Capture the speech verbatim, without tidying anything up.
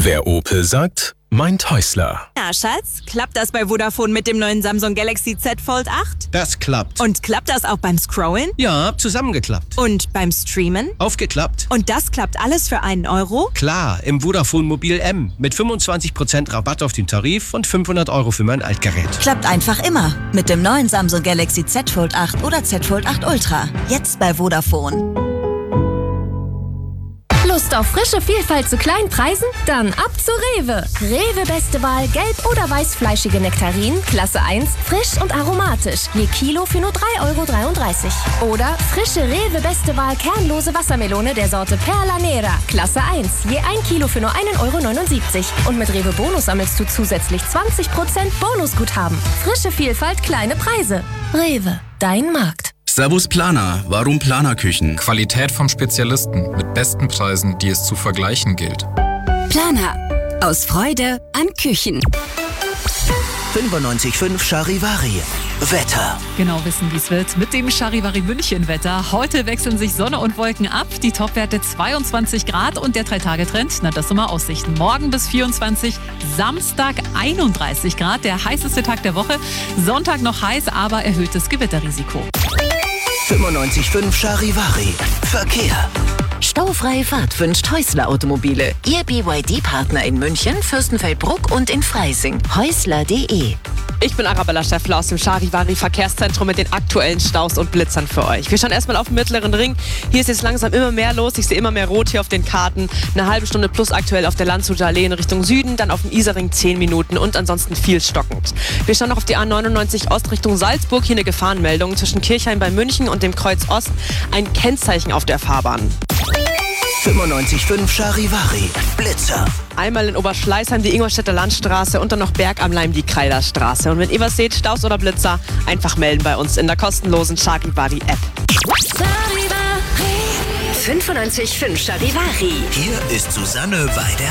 Wer Opel sagt, meint Häusler. Ja, Schatz, klappt das bei Vodafone mit dem neuen Samsung Galaxy Z Fold acht? Das klappt. Und klappt das auch beim Scrollen? Ja, zusammengeklappt. Und beim Streamen? Aufgeklappt. Und das klappt alles für einen Euro? Klar, im Vodafone Mobil M. Mit fünfundzwanzig Prozent Rabatt auf den Tarif und fünfhundert Euro für mein Altgerät. Klappt einfach immer. Mit dem neuen Samsung Galaxy Z Fold acht oder Z Fold acht Ultra. Jetzt bei Vodafone. Lust auf frische Vielfalt zu kleinen Preisen? Dann ab zu Rewe. Rewe beste Wahl gelb- oder weißfleischige Nektarinen, Klasse eins, frisch und aromatisch. Je Kilo für nur drei Euro dreiunddreißig. Oder frische Rewe beste Wahl kernlose Wassermelone der Sorte Perla Nera, Klasse eins. Je ein Kilo für nur ein Euro neunundsiebzig. Und mit Rewe Bonus sammelst du zusätzlich zwanzig Prozent Bonusguthaben. Frische Vielfalt, kleine Preise. Rewe, dein Markt. Servus Planer, warum Planerküchen? Qualität vom Spezialisten mit besten Preisen, die es zu vergleichen gilt. Planer. Aus Freude an Küchen. fünfundneunzig Komma fünf Charivari. Wetter. Genau wissen, wie es wird mit dem Charivari München Wetter. Heute wechseln sich Sonne und Wolken ab. Die Topwerte zweiundzwanzig Grad und der drei-Tage-Trend, na das sind mal Aussichten. Morgen bis vierundzwanzig, Samstag einunddreißig Grad, der heißeste Tag der Woche. Sonntag noch heiß, aber erhöhtes Gewitterrisiko. fünfundneunzig Komma fünf Charivari. Verkehr. Staufreie Fahrt wünscht Häusler Automobile. Ihr B Y D-Partner in München, Fürstenfeldbruck und in Freising. Häusler punkt de. Ich bin Arabella Schäffler aus dem Charivari Verkehrszentrum mit den aktuellen Staus und Blitzern für euch. Wir schauen erstmal auf den mittleren Ring. Hier ist jetzt langsam immer mehr los. Ich sehe immer mehr Rot hier auf den Karten. Eine halbe Stunde plus aktuell auf der Landshuter Allee in Richtung Süden, dann auf dem Isarring zehn Minuten und ansonsten viel stockend. Wir schauen noch auf die A neunundneunzig Ost Richtung Salzburg. Hier eine Gefahrenmeldung zwischen Kirchheim bei München und dem Kreuz Ost. Ein Kennzeichen auf der Fahrbahn. fünfundneunzig Komma fünf Charivari. Blitzer. Einmal in Oberschleißheim die Ingolstädter Landstraße und dann noch Berg am Leim die Kreilerstraße. Und wenn ihr was seht, Staus oder Blitzer, einfach melden bei uns in der kostenlosen Charivari-App. fünfundneunzig Komma fünf Charivari. Hier ist Susanne Weider.